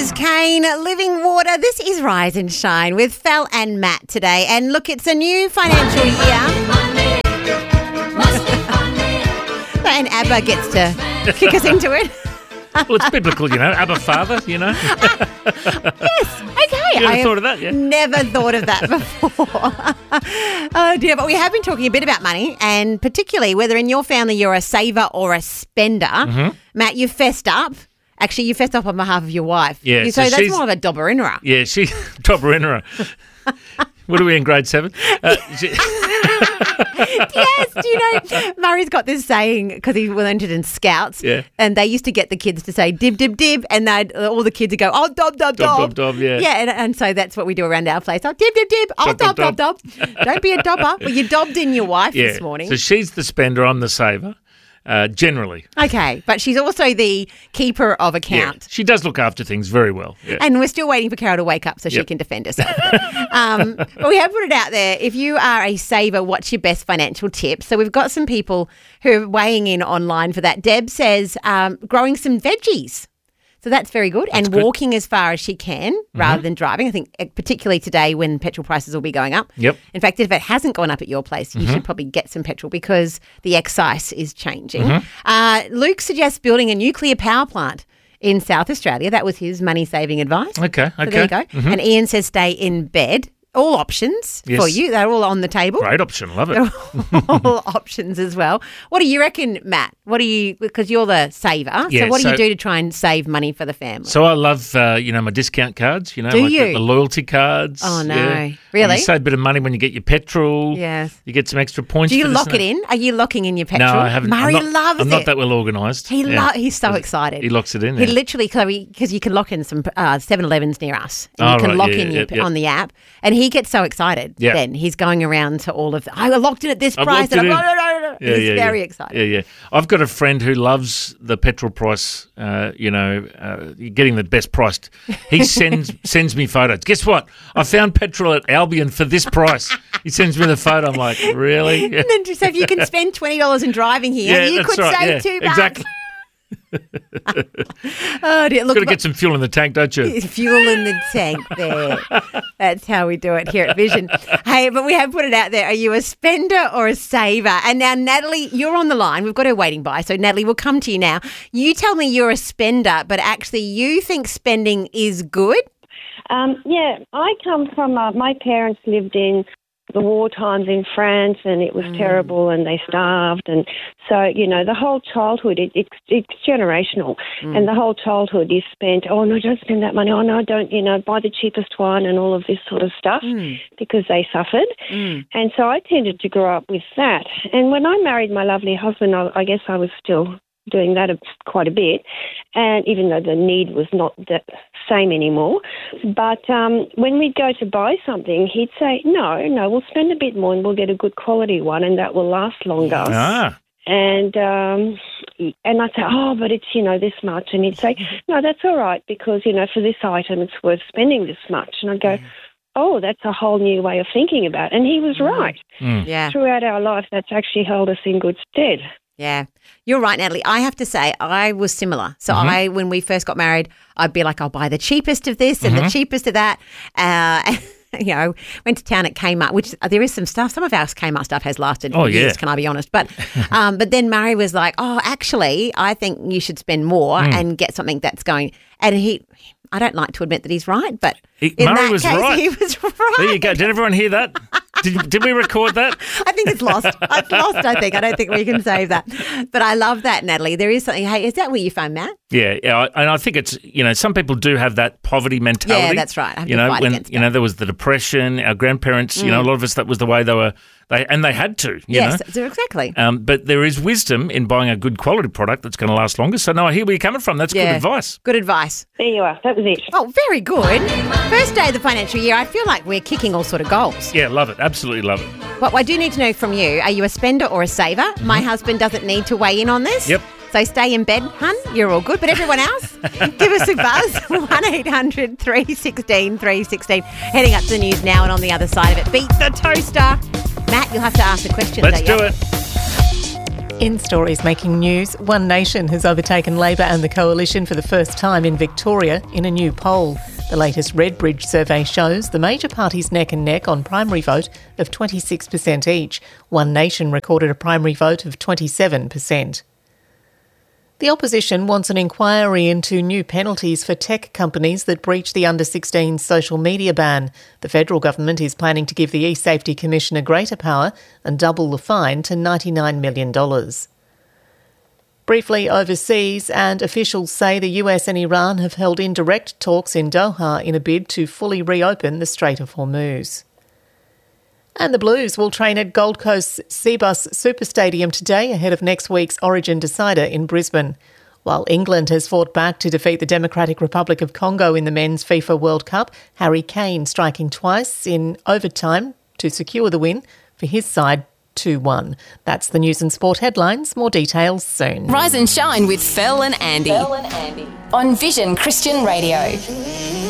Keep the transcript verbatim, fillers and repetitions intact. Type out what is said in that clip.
is Kane, Living Water. This is Rise and Shine with Fel and Matt today. And look, it's a new financial year. And ABBA gets to kick us into it. Well, it's biblical, you know. Abba Father, you know. Yes, okay. You never I thought of that, yeah? Never thought of that before. Oh, dear. But we have been talking a bit about money, and particularly whether in your family you're a saver or a spender. Mm-hmm. Matt, you fessed up. Actually, you fessed up on behalf of your wife. Yeah. So, so that's she's, more of a dobber-innerer. Yeah, she dobber-innerer. What are we in, grade seven? Uh, she, Yes, do you know, Murray's got this saying because he was entered in Scouts, Yeah. and they used to get the kids to say dib, dib, dib, and they'd all the kids would go, oh, dob, dob, dob. Dob, dob, dob, yeah. Yeah, and, and so that's what we do around our place. Oh, dib, dib, dib, oh, Dob, dob, dob, dob, dob. Don't be a dobber. Well, you dobbed in your wife yeah. this morning. So she's the spender, I'm the saver, uh, generally. Okay, but she's also the keeper of Yeah. account. She does look after things very well. Yeah. And we're still waiting for Carol to wake up so she Yep. can defend herself. um, but we have put it out there. If you are a saver, what's your best financial tip? So we've got some people who are weighing in online for that. Deb says um, growing some veggies. So that's very good. That's and good. walking as far as she can rather than driving. I think uh, particularly today when petrol prices will be going up. Yep. In fact, if it hasn't gone up at your place, you Mm-hmm. should probably get some petrol because the excise is changing. Mm-hmm. Uh, Luke suggests building a nuclear power plant in South Australia. That was his money-saving advice. Okay, So okay. there you go. Mhm. And Ian says stay in bed. All options Yes. for you. They're all on the table. Great option. Love it. All options as well. What do you reckon, Matt? What do you, because you're the saver, Yeah, so what do so- you do to try and save money for the family? So I love, uh, you know, my discount cards, you know. Do like you? The, the loyalty cards. Oh, no. yeah. Really? And you save a bit of money when you get your petrol. Yes. You get some extra points. Do you for this lock and it in? Are you locking in your petrol? No, I haven't. Murray I'm not, loves I'm it. not that well organised. He yeah. lo- he's so excited. He locks it in. He yeah. literally, because you can lock in some uh, seven elevens near us. And Oh, you can right, lock yeah, in yeah, your, yeah. on the app. And he gets so excited Yeah. then. He's going around to all of the, I locked in at this I've price. locked And it I'm in. like, no, no, no. Yeah, He's yeah, very yeah. excited. Yeah, yeah. I've got a friend who loves the petrol price, uh, you know, uh, getting the best priced. He sends sends me photos. Guess what? I found petrol at Albion for this price. He sends me the photo. I'm like, really? Yeah, And then just so if you can spend twenty dollars in driving here, yeah you that's could right. save yeah, two bucks. exactly. Oh, dear. Look, Got to get some fuel in the tank, don't you? fuel in the tank there. That's how we do it here at Vision. Hey, but we have put it out there. Are you a spender or a saver? And now, Natalie, you're on the line. We've got her waiting by. So, Natalie, we'll come to you now. You tell me you're a spender, but actually you think spending is good? Um, yeah, I come from, uh, my parents lived in the war times in France, and it was Mm. terrible, and they starved. And so, you know, the whole childhood, it, it's it's generational. Mm. And the whole childhood is spent, oh, no, don't spend that money. Oh, no, don't, you know, buy the cheapest one and all of this sort of stuff Mm. because they suffered. Mm. And so I tended to grow up with that. And when I married my lovely husband, I, I guess I was still doing that a, quite a bit, and even though the need was not the same anymore. But um, when we'd go to buy something, he'd say, no, no, we'll spend a bit more and we'll get a good quality one and that will last longer. Ah, And um, and I'd say, oh, but it's, you know, this much. And he'd say, no, that's all right because, you know, for this item it's worth spending this much. And I'd go, oh, that's a whole new way of thinking about it. And he was right. mm. Yeah. Throughout our life, that's actually held us in good stead. Yeah, you're right, Natalie. I have to say I was similar. So Mm-hmm. I, when we first got married, I'd be like, I'll buy the cheapest of this and Mm-hmm. the cheapest of that. Uh, you know, went to town at Kmart, which uh, there is some stuff. Some of our Kmart stuff has lasted for Oh, years, yeah. can I be honest? But um, but then Murray was like, oh, actually, I think you should spend more Mm. and get something that's going. And he, I don't like to admit that he's right, but He- in Murray that was case, right. he was right. There you go. Did everyone hear that? Did, did we record that? I think it's lost. It's lost, I think. I don't think we can save that. But I love that, Natalie. There is something. Hey, is that where you found Matt? Yeah, yeah, I- and I think it's, you know, some people do have that poverty mentality. Yeah, that's right. I have you to know, fight when against you know there was the depression, our grandparents, you know, a lot of us that was the way they were, they and they had to, you yes, know. so exactly. Um, but there is wisdom in buying a good quality product that's going to last longer. So no, I hear where you're coming from. That's Yeah. good advice. Good advice. There you are. That was it. Oh, very good. First day of the financial year, I feel like we're kicking all sort of goals. Yeah, love it. Absolutely love it. But I do need to know from you, are you a spender or a saver? My husband doesn't need to weigh in on this. Yep. So stay in bed, hun. You're all good. But everyone else, give us a buzz. one eight hundred three one six three one six. Heading up to the news now, and on the other side of it, beat the toaster. Matt, you'll have to ask the questions. Let's don't do you? it. In stories making news, One Nation has overtaken Labor and the Coalition for the first time in Victoria in a new poll. The latest Redbridge survey shows the major parties neck and neck on primary vote of twenty-six percent each. One Nation recorded a primary vote of twenty-seven percent. The opposition wants an inquiry into new penalties for tech companies that breach the under sixteens social media ban. The federal government is planning to give the e-Safety Commissioner greater power and double the fine to ninety-nine million dollars. Briefly overseas, and officials say the U S and Iran have held indirect talks in Doha in a bid to fully reopen the Strait of Hormuz. And the Blues will train at Gold Coast's Cbus Super Stadium today ahead of next week's Origin decider in Brisbane. While England has fought back to defeat the Democratic Republic of Congo in the Men's FIFA World Cup, Harry Kane striking twice in overtime to secure the win for his side two one. That's the news and sport headlines. More details soon. Rise and shine with Fel and Andy. Fel and Andy. On Vision Christian Radio.